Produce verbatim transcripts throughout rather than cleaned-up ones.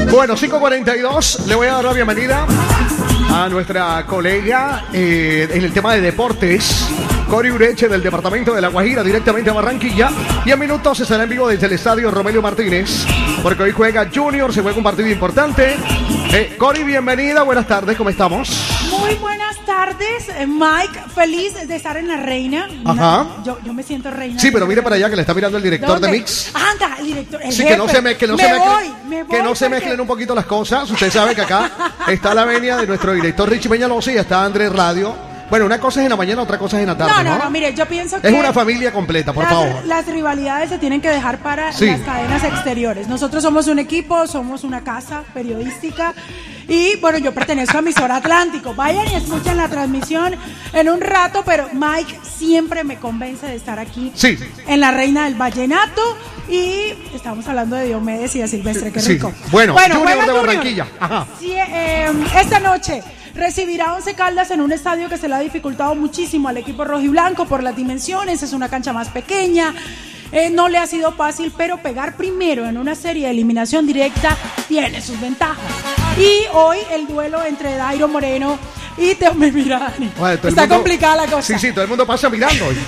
Bueno, cinco cuarenta y dos, le voy a dar la bienvenida a nuestra colega eh, en el tema de deportes, Cori Ureche, del departamento de La Guajira, directamente a Barranquilla. Y en minutos estará en vivo desde el estadio Romelio Martínez, porque hoy juega Junior, se juega un partido importante. Eh, Cori, bienvenida, buenas tardes, ¿cómo estamos? Muy buenas tardes, Mike, feliz de estar en La Reina. Ajá. Yo, yo me siento reina. Sí, pero mire para allá que le está mirando el director ¿Dónde? de Mix. Anda, el director, el Sí, jefe. que no se, me, que no me se mezclen, voy, me voy que no se porque- mezclen un poquito las cosas. Usted sabe que acá está la venia de nuestro director Richie Peñalosa y está Andrés Radio. Bueno, una cosa es en la mañana, otra cosa es en la tarde, No, ¿no? no, no, mire, yo pienso que... Es una familia completa, por las, favor. Las rivalidades se tienen que dejar para Sí. las cadenas exteriores. Nosotros somos un equipo, somos una casa periodística y, bueno, yo pertenezco a Emisora Atlántico. Vayan y escuchen la transmisión en un rato, pero Mike siempre me convence de estar aquí Sí. en La Reina del Vallenato y estamos hablando de Diomedes y de Silvestre, qué Sí. rico. Bueno, Junior juega de Junior. Barranquilla. Ajá. Sí, eh, esta noche recibirá Once Caldas en un estadio que se le ha dificultado muchísimo al equipo rojiblanco por las dimensiones, es una cancha más pequeña, eh, no le ha sido fácil, pero pegar primero en una serie de eliminación directa tiene sus ventajas. Y hoy el duelo entre Dairo Moreno y Teo Mirani. Bueno, todo el Está mundo- complicada la cosa. Sí, sí, todo el mundo pasa mirando hoy.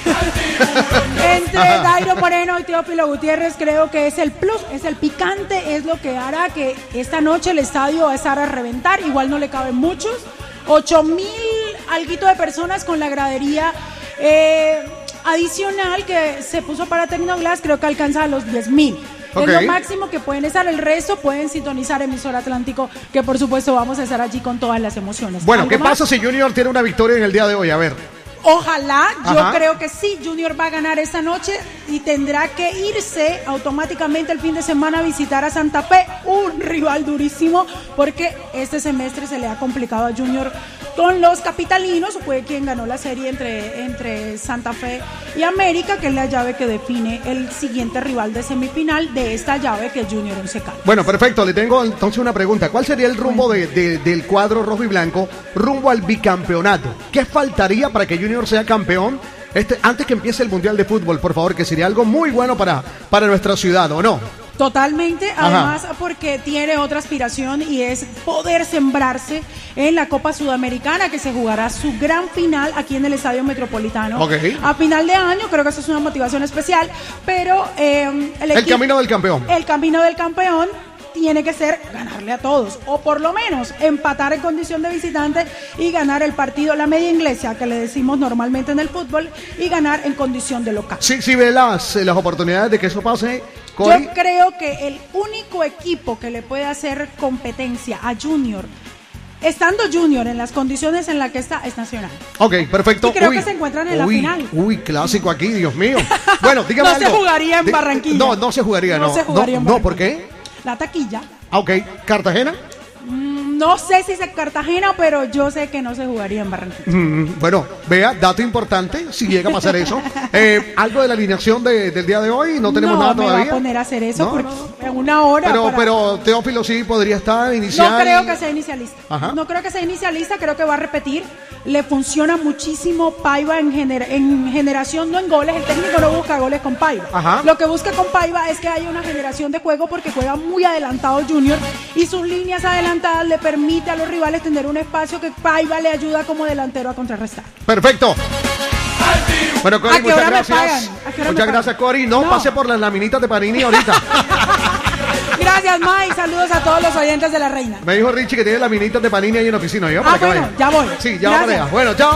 Entre Dairo Moreno y Teófilo Gutiérrez creo que es el plus, es el picante, es lo que hará que esta noche el estadio va a estar a reventar. Igual no le caben muchos, ocho mil alguito de personas con la gradería eh, adicional que se puso para Tecnoglass, creo que alcanza a los diez mil. Ok. Es lo máximo que pueden estar, el resto pueden sintonizar Emisora Atlántico, que por supuesto vamos a estar allí con todas las emociones. Bueno, ¿Algo ¿qué más? pasa si Junior tiene una victoria en el día de hoy? A ver. Ojalá, yo Ajá. creo que sí, Junior va a ganar esta noche y tendrá que irse automáticamente el fin de semana a visitar a Santa Fe, un rival durísimo, porque este semestre se le ha complicado a Junior con los capitalinos. Fue quien ganó la serie entre, entre Santa Fe y América, que es la llave que define el siguiente rival de semifinal de esta llave, que es Junior Once Caldas. Bueno, perfecto. Le tengo entonces una pregunta. ¿Cuál sería el rumbo de, de- del cuadro rojo y blanco rumbo al bicampeonato? ¿Qué faltaría para que Junior sea campeón este, antes que empiece el Mundial de Fútbol, por favor? Que sería algo muy bueno para, para nuestra ciudad, ¿o no? Totalmente, Ajá. además porque tiene otra aspiración y es poder sembrarse en la Copa Sudamericana, que se jugará su gran final aquí en el Estadio Metropolitano Ok. a final de año. Creo que eso es una motivación especial, pero eh, el, El equipo- camino del campeón. el camino del campeón tiene que ser ganarle a todos, o por lo menos empatar en condición de visitante y ganar el partido, la media inglesa que le decimos normalmente en el fútbol, y ganar en condición de local. Sí, sí ve las, eh, las oportunidades de que eso pase, Cori. Yo creo que el único equipo que le puede hacer competencia a Junior, estando Junior en las condiciones en las que está, es Nacional. Ok, perfecto. Y creo que se encuentran en la uy, final. Uy, clásico aquí, Dios mío. Bueno, dígame No se algo. jugaría en Di- Barranquilla. No, no se jugaría, no. No se jugaría en no, no, ¿por Barranquilla. qué? La taquilla. Ah, ok. ¿Cartagena? Mm, No sé si es Cartagena, pero yo sé que no se jugaría en Barranquilla. Mm, bueno, vea, dato importante, si llega a pasar eso. Eh, algo de la alineación de- del día de hoy, no tenemos nada me todavía. va a poner a hacer eso No, porque no. en una hora. Pero, para- pero Teófilo sí podría estar inicial. No creo que sea inicialista. Ajá. No creo que sea inicialista, creo que va a repetir. Le funciona muchísimo Paiva en, gener- en generación, no en goles. El técnico no busca goles con Paiva. Ajá. Lo que busca con Paiva es que haya una generación de juego porque juega muy adelantado Junior y sus líneas adelantadas le permite a los rivales tener un espacio que Paiva le ayuda como delantero a contrarrestar. Perfecto. Bueno, Cori, ¿A qué muchas hora me gracias. pagan? ¿A qué hora me Muchas pagan? gracias, Cori. No, No. pase por las laminitas de Panini ahorita. Gracias, Mike. Saludos a todos los oyentes de La Reina. Me dijo Richie que tiene laminitas de Panini ahí en la oficina. ¿Yo? Ah, Para que bueno, vaya. ya voy. Sí, ya va para Gracias. allá. Bueno, chao.